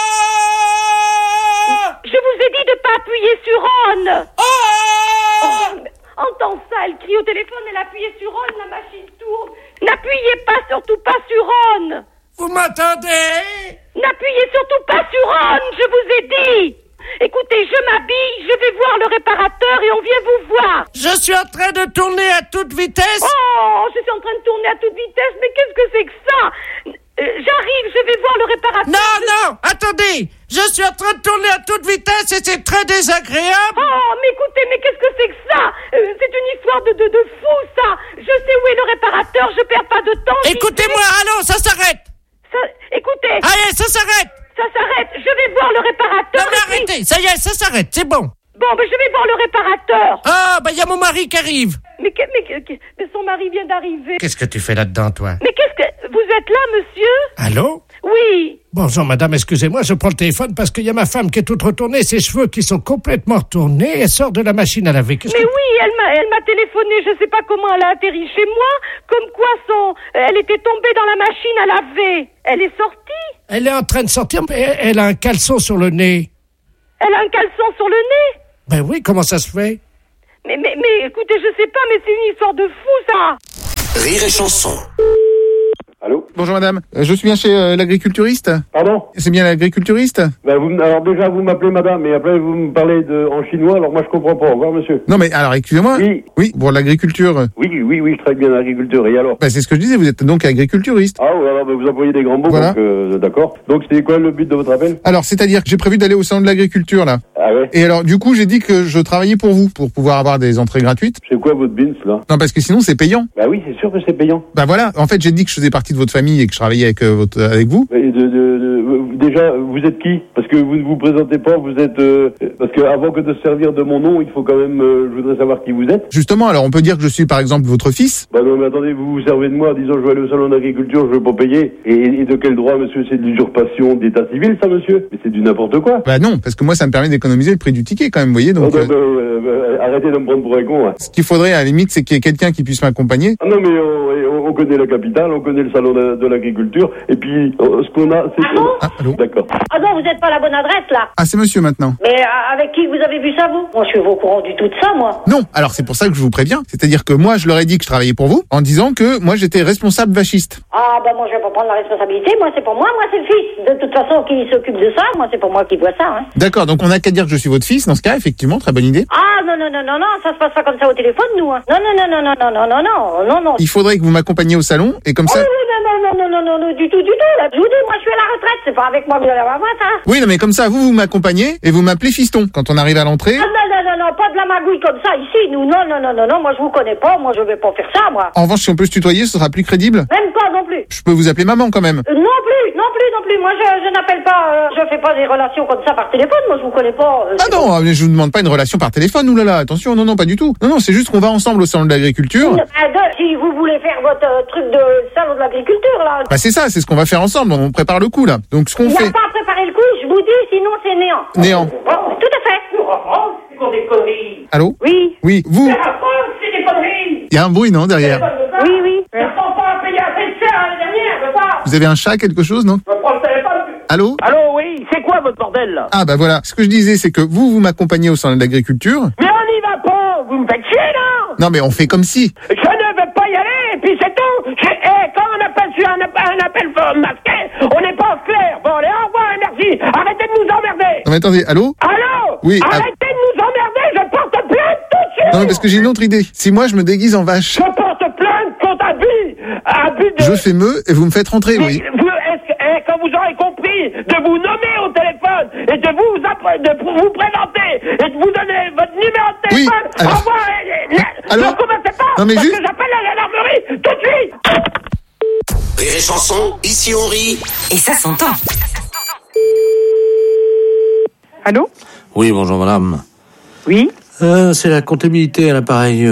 Je vous ai dit de pas appuyer sur On. Oh! Entends ça, elle crie au téléphone, elle appuie sur On, la machine tourne. N'appuyez pas, surtout pas sur On. Vous m'entendez? N'appuyez surtout pas sur On, je vous ai dit. Écoutez, je m'habille, je vais voir le réparateur et on vient vous voir. Je suis en train de tourner à toute vitesse. Oh, je suis en train de tourner à toute vitesse, mais qu'est-ce que c'est que ça? J'arrive, je vais voir le réparateur. Non, attendez. Je suis en train de tourner à toute vitesse et c'est très désagréable. Oh, mais écoutez, mais qu'est-ce que c'est que ça? C'est une histoire de fou, ça. Je sais où est le réparateur, je perds pas de temps. Écoutez-moi, allô, ça s'arrête. Écoutez. Allez, ça s'arrête. Ça s'arrête, je vais voir le réparateur. Non, mais arrêtez, ça y est, ça s'arrête, c'est bon. Bon, ben je vais voir le réparateur. Ah, il y a mon mari qui arrive. Mais son mari vient d'arriver. Qu'est-ce que tu fais là-dedans, toi? Mais qu'est-ce que... Vous êtes là, monsieur? Allô? Oui. Bonjour, madame, excusez-moi, je prends le téléphone parce qu'il y a ma femme qui est toute retournée, ses cheveux qui sont complètement retournés, elle sort de la machine à laver. Mais oui, elle m'a téléphoné, je sais pas comment elle a atterri chez moi, comme quoi elle était tombée dans la machine à laver. Elle est sortie? Elle est en train de sortir, mais elle a un caleçon sur le nez. Elle a un caleçon sur le nez? Ben oui, comment ça se fait? Mais écoutez, je sais pas, mais c'est une histoire de fou, ça. Rire et chanson. Allô? Bonjour madame, je suis bien chez l'agriculturiste. Pardon? C'est bien l'agriculturiste? Alors déjà vous m'appelez madame, et après vous me parlez en chinois, alors moi je comprends pas. Au revoir monsieur. Non mais alors excusez-moi. Oui, pour l'agriculture. Oui, je travaille bien l'agriculture, et alors? Bah c'est ce que je disais, vous êtes donc agriculturiste. Ah oui, alors vous employez des grands mots, voilà. Donc d'accord. Donc c'est quoi le but de votre appel? Alors c'est-à-dire que j'ai prévu d'aller au salon de l'agriculture là. Ah ouais? Et alors du coup j'ai dit que je travaillais pour vous, pour pouvoir avoir des entrées gratuites. C'est quoi votre bins là? Non parce que sinon c'est payant. Bah oui, c'est sûr que c'est payant. Bah voilà, en fait j'ai dit que je faisais partie de votre famille et que je travaillais avec vous. Et déjà, vous êtes qui? Parce que vous ne vous présentez pas, vous êtes... parce que avant que de se servir de mon nom, il faut quand même... je voudrais savoir qui vous êtes. Justement, alors on peut dire que je suis par exemple votre fils. Bah non mais attendez, vous vous servez de moi en disant je vais aller au salon d'agriculture, je veux pas payer. Et de quel droit, monsieur? C'est de l'usurpation d'état civil, ça, monsieur? Mais c'est du n'importe quoi. Bah non, parce que moi ça me permet d'économiser le prix du ticket quand même, vous voyez. Donc, arrêtez de me prendre pour un con. Hein. Ce qu'il faudrait à la limite, c'est qu'il y ait quelqu'un qui puisse m'accompagner. Ah non mais on connaît la capitale, on connaît le salon de l'agriculture, et puis ce qu'on a, c'est... allô? D'accord. Ah non, vous n'êtes pas à la bonne adresse, là. Ah, c'est monsieur maintenant. Mais avec qui vous avez vu ça, vous? Moi, je suis au courant du tout de ça, moi. Non, alors c'est pour ça que je vous préviens. C'est-à-dire que moi, je leur ai dit que je travaillais pour vous, en disant que moi, j'étais responsable vachiste. Ah, bah moi, je vais pas prendre la responsabilité. Moi, c'est pour moi c'est le fils. De toute façon, qui s'occupe de ça, moi, c'est pour moi qui vois ça, hein. D'accord, donc on n'a qu'à dire que je suis votre fils, dans ce cas, effectivement, très bonne idée. Ah, non, ça se passe pas comme ça au téléphone, nous, hein. Non. Il faudrait que vous m'accompagniez au salon, et comme ça... Non, du tout, là. Je vous dis, moi, je suis à la retraite, c'est pas avec moi que vous allez avoir ça. Oui, non, mais comme ça, vous m'accompagnez, et vous m'appelez fiston, quand on arrive à l'entrée. Ah, non, pas de la magouille comme ça, ici, nous, non, moi, je vous connais pas, moi, je vais pas faire ça, moi. En revanche, si on peut se tutoyer, ce sera plus crédible. Même pas, non plus. Je peux vous appeler maman, quand même. Non plus, moi, je n'appelle pas, je fais pas des relations comme ça par téléphone, moi, je vous connais pas. Ah non, mais je vous demande pas une relation par téléphone, oulala, attention, non, pas du tout. Non, c'est juste qu'on va ensemble au salon de l'agriculture. Si vous voulez faire votre truc de salon de l'agriculture, là. Bah c'est ça, c'est ce qu'on va faire ensemble, on prépare le coup, là. Donc ce qu'on fait... Il n'y a pas à préparer le coup, je vous dis, sinon c'est néant. Néant. Oh, tout à fait. C'est qu'on des conneries. Allô? Oui. Oui, vous... C'est des conneries. Il y a un bruit, non, derrière? Oui. Je ne prends pas à payer assez de cher l'année dernière, pas. Vous avez un chat, quelque chose, non? Je prends le téléphone. Allô? Allô, oui, c'est quoi votre bordel, là? Ah bah voilà, ce que je disais, c'est que vous m'accompagnez au salon de l'agriculture. Mais on n'y va pas, vous me faites chier, là. Non mais on fait comme si. Je ne veux pas y aller, et puis c'est tout. Quand on appelle sur un appel masqué, on n'est pas clair. Bon, allez, au revoir et merci. Arrêtez de nous emmerder. Non mais attendez, allô? Allô? Oui. Arrêtez de nous emmerder, je porte plainte tout de suite. Non mais parce que j'ai une autre idée. Si moi je me déguise en vache. Je porte plainte contre abus de... Je fais meu et vous me faites rentrer, oui. Quand vous aurez compris de vous nommer au téléphone et de vous présenter et de vous donner votre numéro de téléphone, oui, alors... au revoir. Ne commencez pas, non, mais parce juste... que j'appelle la gendarmerie tout de suite. Rire et chanson, ici on rit. Et ça s'entend. Allô? Oui, bonjour madame. Oui. C'est la comptabilité à l'appareil,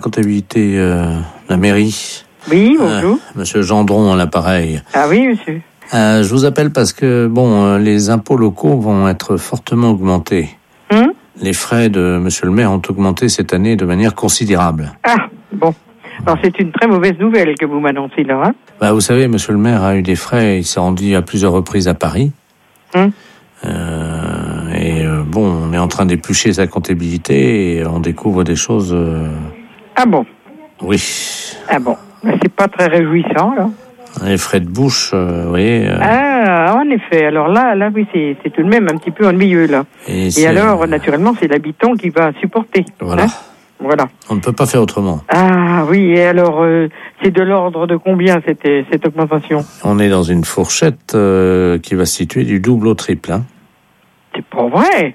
la mairie. Oui, bonjour. Monsieur Gendron à l'appareil. Ah oui, monsieur. Je vous appelle parce que, les impôts locaux vont être fortement augmentés. Les frais de monsieur le maire ont augmenté cette année de manière considérable. Ah, bon. Alors, c'est une très mauvaise nouvelle que vous m'annoncez là, hein? Vous savez, monsieur le maire a eu des frais, il s'est rendu à plusieurs reprises à Paris. On est en train d'éplucher sa comptabilité et on découvre des choses... Ah bon? Oui. Ah bon. C'est pas très réjouissant, là. Les frais de bouche, vous voyez... Ah, en effet. Alors là, oui, c'est tout de même un petit peu ennuyeux, là. Et alors, naturellement, c'est l'habitant qui va supporter. Voilà. Hein? Voilà. On ne peut pas faire autrement. Ah oui, et alors, c'est de l'ordre de combien cette augmentation? On est dans une fourchette qui va se situer du double au triple. Hein. C'est pas vrai.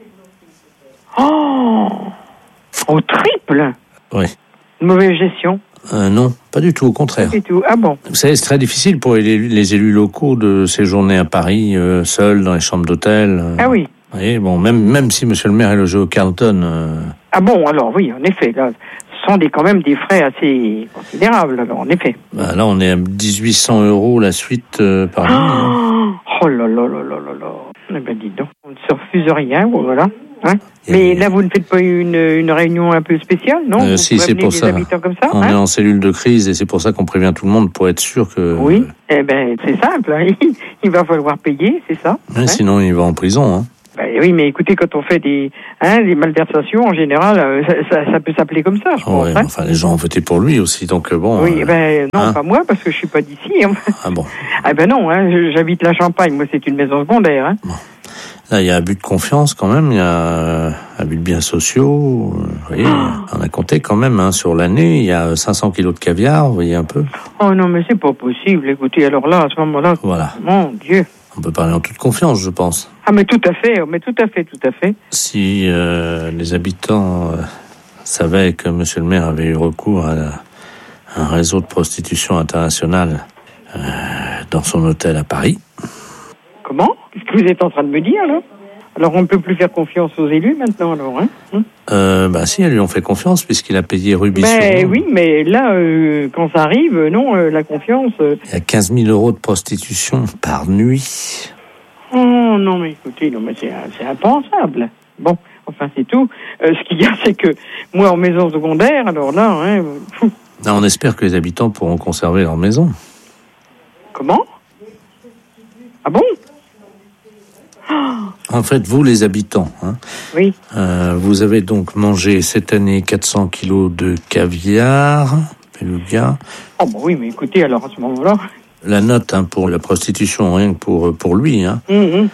Oh, au triple? Oui. Mauvaise gestion? Non, pas du tout, au contraire. Pas du tout. Ah bon? Vous savez, c'est très difficile pour les élus locaux de séjourner à Paris, seuls, dans les chambres d'hôtel. Ah oui. Vous voyez, bon, même si monsieur le maire est logé au Carlton... Ah bon, alors oui, en effet, là, ce sont quand même des frais assez considérables, alors, en effet. Bah, là, on est à 1800 € la suite par nuit. Oh là là là là là là. Eh ben, dis donc, on ne se refuse rien, voilà. Hein? Mais là, vous ne faites pas une réunion un peu spéciale, non? Si, c'est pour ça. Comme ça. On est en cellule de crise et c'est pour ça qu'on prévient tout le monde pour être sûr que... Oui, eh ben, c'est simple, hein. Il va falloir payer, c'est ça. Ouais, sinon, il va en prison, hein. Oui, mais écoutez, quand on fait des malversations, en général, ça peut s'appeler comme ça, je pense. Ouais, enfin, les gens ont voté pour lui aussi, donc bon... Oui, non, pas moi, parce que je suis pas d'ici. Hein. Ah bon? Ah ben non, j'habite la Champagne, moi c'est une maison secondaire. Hein. Bon. Là, il y a abus de confiance quand même, il y a abus de biens sociaux. Vous voyez, on a compté quand même, sur l'année, il y a 500 kilos de caviar, vous voyez un peu. Oh non, mais c'est pas possible, écoutez, alors là, à ce moment-là... Voilà. Mon Dieu. On peut parler en toute confiance, je pense. Ah, mais tout à fait. Si les habitants savaient que monsieur le maire avait eu recours à un réseau de prostitution internationale dans son hôtel à Paris... Comment? Qu'est-ce que vous êtes en train de me dire, là? Alors, on ne peut plus faire confiance aux élus, maintenant, alors, hein? Si, elles lui ont fait confiance, puisqu'il a payé Rubis. Oui, mais là, quand ça arrive, non, la confiance... Il y a 15 000 € de prostitution par nuit. Oh, non, mais écoutez, non, mais c'est impensable. Bon, enfin, c'est tout. Ce qu'il y a, c'est que, moi, en maison secondaire, alors là, Là, on espère que les habitants pourront conserver leur maison. Comment? Ah bon? En fait, vous, les habitants, oui. Vous avez donc mangé cette année 400 kilos de caviar, beluga. Oh, bah oui, mais écoutez, alors à ce moment-là... La note pour la prostitution, rien que pour lui, 1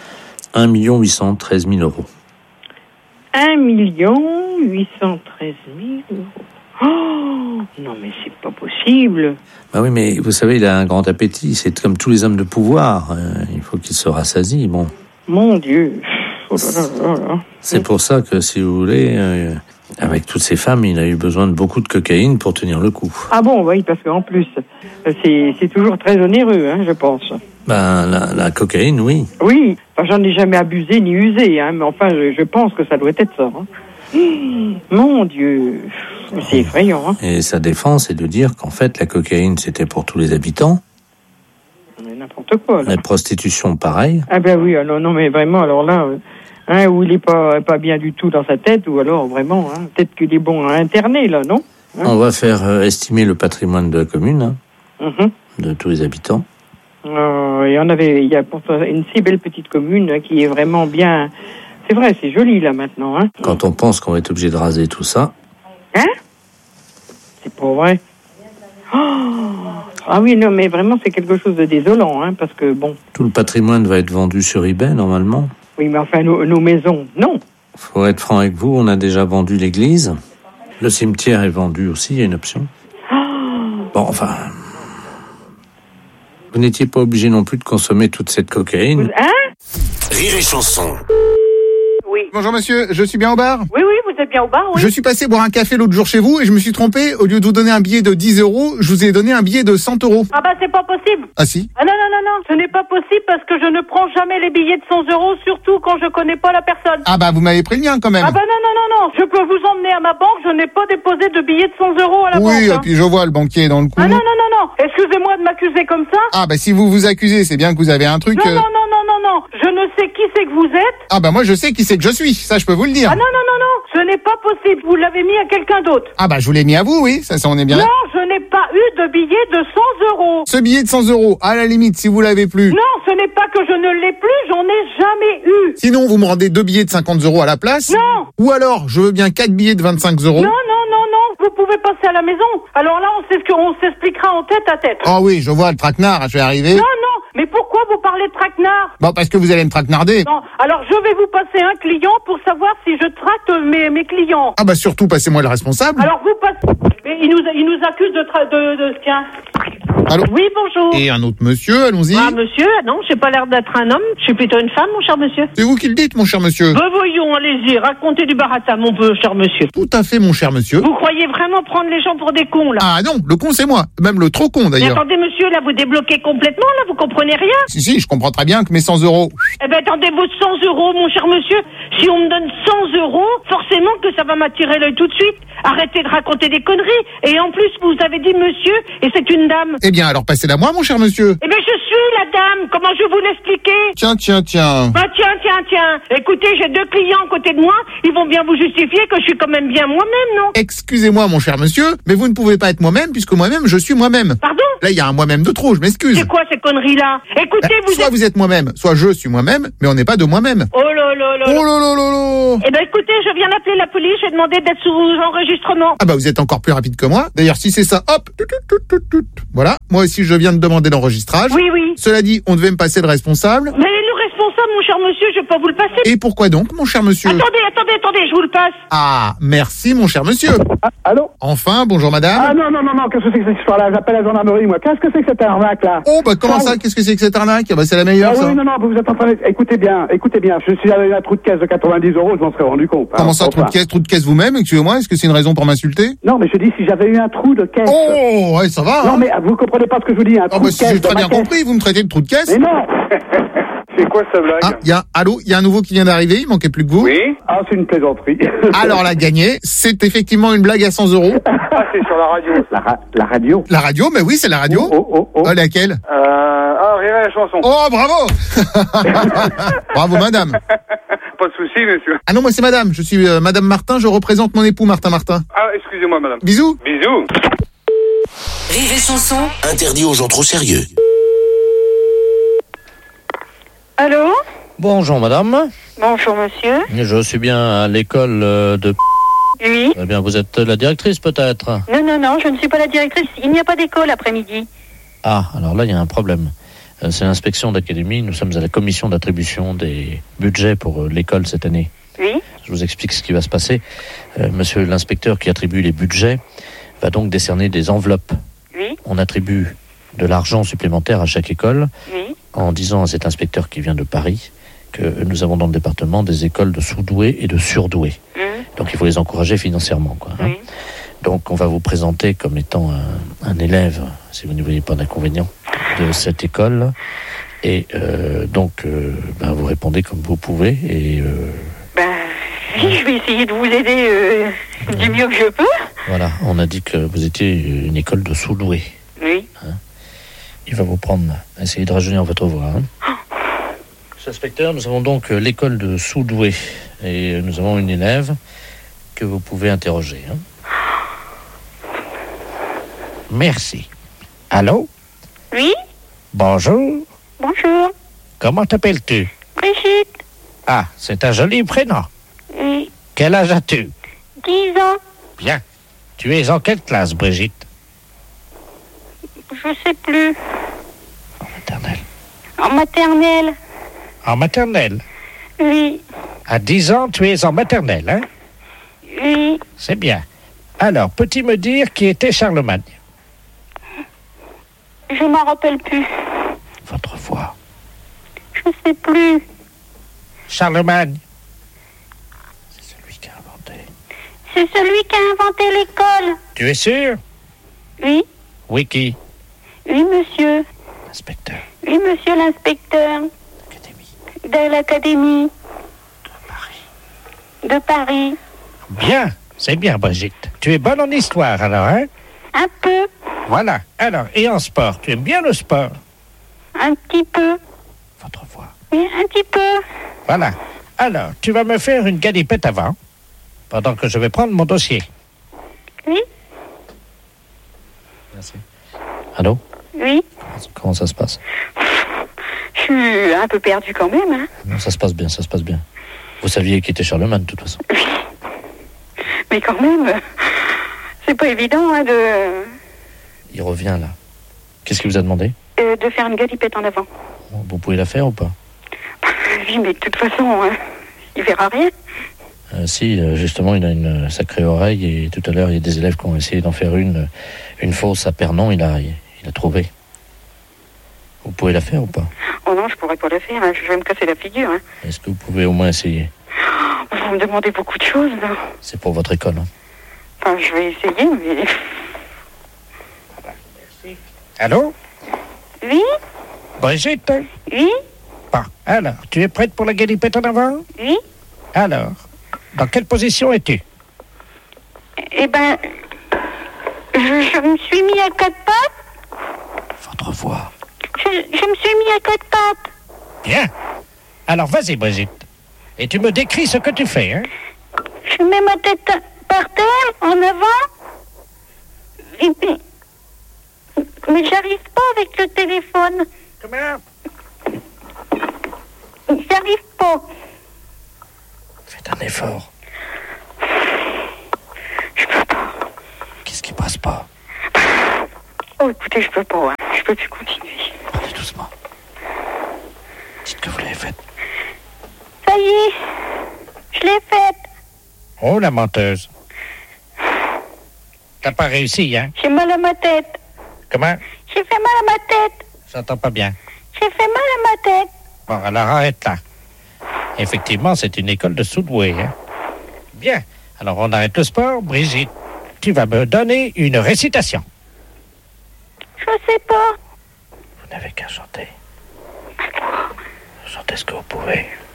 813 000 €. 1 813 000 €. Oh, non, mais c'est pas possible. Bah oui, mais vous savez, il a un grand appétit. C'est comme tous les hommes de pouvoir. Il faut qu'il se rassasie, bon. Mon Dieu. Oh là là là là. C'est pour ça que, si vous voulez, avec toutes ces femmes, il a eu besoin de beaucoup de cocaïne pour tenir le coup. Ah bon, oui, parce qu'en plus, c'est toujours très onéreux, je pense. La cocaïne, oui. Oui, enfin, j'en ai jamais abusé ni usé, mais enfin, je pense que ça doit être ça. Mon Dieu, c'est effrayant. Et sa défense, c'est de dire qu'en fait, la cocaïne, c'était pour tous les habitants. Mais n'importe quoi, là. La prostitution, pareil. Ah ben oui, alors non, mais vraiment, alors là, où il est pas bien du tout dans sa tête, ou alors vraiment, peut-être qu'il est bon à interner, là, non? On va faire estimer le patrimoine de la commune, de tous les habitants. Il y a pourtant une si belle petite commune qui est vraiment bien... C'est vrai, c'est joli, là, maintenant. Quand on pense qu'on va être obligé de raser tout ça... C'est pas vrai. Ah oui, non, mais vraiment, c'est quelque chose de désolant, parce que, bon... Tout le patrimoine va être vendu sur eBay, normalement. Oui, mais enfin, nos maisons, non. Faut être franc avec vous, on a déjà vendu l'église. Le cimetière est vendu aussi, il y a une option. Bon, enfin... Vous n'étiez pas obligé non plus de consommer toute cette cocaïne. Rire et chanson. Oui. Bonjour monsieur, je suis bien au bar? Oui, vous êtes bien au bar, oui. Je suis passé boire un café l'autre jour chez vous et je me suis trompé. Au lieu de vous donner un billet de 10 €, je vous ai donné un billet de 100 €. Ah bah c'est pas possible. Ah si? Ah non, ce n'est pas possible parce que je ne prends jamais les billets de 100 €, surtout quand je connais pas la personne. Ah bah vous m'avez pris le mien quand même. Ah bah non, je peux vous emmener à ma banque, je n'ai pas déposé de billets de 100 € à la banque. Oui, et puis je vois le banquier dans le coup. Ah non, excusez-moi de m'accuser comme ça. Ah bah si vous vous accusez, c'est bien que vous avez un truc... Non, je ne sais qui c'est que vous êtes. Ah bah moi je sais qui c'est que je suis, ça je peux vous le dire. Ah non, ce n'est pas possible, vous l'avez mis à quelqu'un d'autre. Ah bah je vous l'ai mis à vous, oui, ça on est bien. Non, je n'ai pas eu de billet de 100 €. Ce billet de 100 €, à la limite, si vous l'avez plus... Non, ce n'est pas que je ne l'ai plus, j'en ai jamais eu. Sinon, vous me rendez 2 billets de 50 € à la place. Non. Ou alors, je veux bien 4 billets de 25 €. Non, vous pouvez passer à la maison. Alors là, on s'expliquera en tête à tête. Oh oui, je vois le traquenard, je vais arriver. Non, Mais pourquoi vous parlez de traquenard? Bon, parce que vous allez me traquenarder. Non, alors je vais vous passer un client pour savoir si je traque mes clients. Ah bah surtout, passez-moi le responsable. Alors vous passez... Mais il nous accuse de tiens. Allô? Oui, bonjour. Et un autre monsieur, allons-y. Ah, monsieur, non, j'ai pas l'air d'être un homme, je suis plutôt une femme, mon cher monsieur. C'est vous qui le dites, mon cher monsieur. Ben voyons, allez-y, racontez du baratin, mon cher monsieur. Tout à fait, mon cher monsieur. Vous croyez vraiment prendre les gens pour des cons, là? Ah non, le con c'est moi. Même le trop con, Mais d'ailleurs. attendez, monsieur, là, vous débloquez complètement, là, vous comprenez rien? Si, je comprends très bien que mes 100 euros... Eh ben, attendez, vos 100 euros, mon cher monsieur, si on me donne 100 euros, forcément que ça va m'attirer l'œil tout de suite. Arrêtez de raconter des conneries. Et en plus, vous avez dit monsieur, et c'est une dame. Eh bien, alors passez-la moi, mon cher monsieur. Eh ben, je suis la dame. Comment je vais vous l'expliquer? Tiens. Bah, tiens. Écoutez, j'ai 2 clients à côté de moi. Ils vont bien vous justifier que je suis quand même bien moi-même, non? Excusez-moi, mon cher monsieur, mais vous ne pouvez pas être moi-même, puisque moi-même, je suis moi-même. Pardon? Là, il y a un moi-même de trop, je m'excuse. C'est quoi ces conneries-là? Écoutez, vous êtes moi-même, soit je suis moi-même, mais on n'est pas de moi-même. Oh là là là. Oh là là là là. Eh ben, écoutez, je viens d'appeler la police, j'ai demandé d'être sous enregistrement. Ah bah, vous êtes encore plus rapide que moi. D'ailleurs, si c'est ça, hop, voilà. Moi aussi, je viens de demander l'enregistrage. Oui. Cela dit, on devait me passer le responsable. Mais le responsable, mon cher monsieur, je vais pas vous le passer. Et pourquoi donc, mon cher monsieur? Attendez, je vous le passe. Ah, merci, mon cher monsieur. Allô? Enfin, bonjour madame. Ah non, qu'est-ce que c'est que cette histoire-là? J'appelle la gendarmerie, moi. Qu'est-ce que c'est que cette arnaque-là? Oh, bah comment ça? Qu'est-ce que c'est que cette arnaque? Ah bah c'est la meilleure, ça. Oui, non, vous êtes en train de... Écoutez bien. Je suis avec un trou de caisse de 90 euros, je m'en serais rendu compte. Comment ça, trou de caisse vous-même? Excusez-moi, est-ce que c'est une raison pour m'insulter? Non, mais je dis si j'avais eu un trou de caisse. Oh, ouais, ça va. Non, mais vous comprenez pas ce que je vous dis, un trou de caisse. J'ai très bien compris, vous me traitez de trou de caisse. Mais non. C'est quoi cette blague? Ah, il y a un nouveau qui vient d'arriver, il manquait plus que vous. Oui. Ah, c'est une plaisanterie. Alors, la gagnée, c'est effectivement une blague à 100 euros. Ah, c'est sur la radio. La radio? La radio, mais oui, c'est la radio. Oh. Laquelle? Rire et la chanson. Oh, bravo. Bravo, madame. Pas de souci, monsieur. Ah non, moi c'est madame, je suis madame Martin, je représente mon époux Martin Martin. Ah, excusez-moi, madame. Bisous. Bisous. Rire et chanson. Interdit aux gens trop sérieux. Allô? Bonjour madame. Bonjour monsieur. Je suis bien à l'école de... Oui. Eh bien, vous êtes la directrice peut-être? Non, je ne suis pas la directrice. Il n'y a pas d'école après-midi. Ah, alors là, il y a un problème. C'est l'inspection d'académie. Nous sommes à la commission d'attribution des budgets pour l'école cette année. Oui. Je vous explique ce qui va se passer. Monsieur l'inspecteur qui attribue les budgets va donc décerner des enveloppes. Oui. On attribue de l'argent supplémentaire à chaque école en disant à cet inspecteur qui vient de Paris que nous avons dans le département des écoles de sous-doués et de surdoués. Donc il faut les encourager financièrement, quoi. Hein. Donc on va vous présenter comme étant un élève, si vous ne voyez pas d'inconvénient, de cette école. Et vous répondez comme vous pouvez. Et je vais essayer de vous aider du mieux que je peux. Voilà, on a dit que vous étiez une école de sous-doués. Oui. Hein. Il va vous prendre, essayer de rajeunir votre voix. Hein. Monsieur l'inspecteur, nous avons donc l'école de sous-doués. Et nous avons une élève que vous pouvez interroger. Hein. Merci. Allô? Oui? Bonjour. Bonjour. Comment t'appelles-tu? Brigitte. Ah, c'est un joli prénom. Oui. Quel âge as-tu? 10 ans. Bien. Tu es en quelle classe, Brigitte? Je sais plus. En maternelle. En maternelle. En maternelle? Oui. À 10 ans, tu es en maternelle, hein? Oui. C'est bien. Alors, peux-tu me dire qui était Charlemagne? Je m'en rappelle plus. Votre voix. Je sais plus. Charlemagne. C'est celui qui a inventé l'école. Tu es sûr? Oui. Oui, qui? Oui, monsieur. L'inspecteur. Oui, monsieur l'inspecteur. De l'académie. De Paris. Bien, c'est bien, Brigitte. Tu es bonne en histoire, alors, hein? Un peu. Voilà. Alors, et en sport, tu aimes bien le sport? Un petit peu. Votre voix. Oui, un petit peu. Voilà. Alors, tu vas me faire une galipette avant, pendant que je vais prendre mon dossier. Oui. Merci. Allô? Oui. Comment ça se passe? Je suis un peu perdue quand même, hein? Non, ça se passe bien, ça se passe bien. Vous saviez qui était Charlemagne, de toute façon. Oui. Mais quand même, c'est pas évident, hein, de... Il revient, là. Qu'est-ce qu'il vous a demandé? De faire une galipette en avant. Vous pouvez la faire ou pas? Oui, mais de toute façon, il verra rien. Si, justement, il a une sacrée oreille et tout à l'heure, il y a des élèves qui ont essayé d'en faire une fausse à Pernon, il a trouvé. Vous pouvez la faire ou pas? Oh non, je pourrais pas la faire, hein. Je vais me casser la figure. Hein. Est-ce que vous pouvez au moins essayer? Vous me demandez beaucoup de choses, là. C'est pour votre école, hein. Enfin, je vais essayer, mais... Allô? Oui? Brigitte? Oui? Bon, alors, tu es prête pour la galipette en avant? Oui? Alors, dans quelle position es-tu? Eh ben, je me suis mis à 4 pattes. Votre voix. Je me suis mis à 4 pattes. Bien. Alors, vas-y, Brigitte. Et tu me décris ce que tu fais, hein? Je mets ma tête par terre, en avant. Et puis... Mais j'arrive pas avec le téléphone. Comment? J'arrive pas. Faites un effort. Je peux pas. Qu'est-ce qui passe pas? Oh, écoutez, je peux pas. Hein. Je peux plus continuer. Parlez doucement. Dites que vous l'avez faite. Ça y est. Je l'ai faite. Oh, la menteuse. T'as pas réussi, hein? J'ai mal à ma tête. Comment? J'ai fait mal à ma tête. J'entends pas bien. J'ai fait mal à ma tête. Bon, alors arrête là. Effectivement, c'est une école de sous-doués, hein? Bien. Alors, on arrête le sport. Brigitte, tu vas me donner une récitation. Je sais pas. Vous n'avez qu'à chanter. Chantez ce que vous pouvez.